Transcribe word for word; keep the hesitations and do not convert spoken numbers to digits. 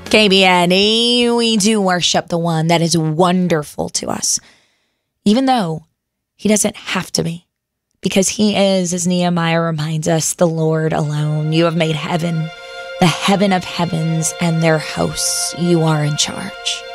K B N E, we do worship the one that is wonderful to us, even though he doesn't have to be, because he is, as Nehemiah reminds us, the Lord alone. You have made heaven, the heaven of heavens, and their hosts. You are in charge.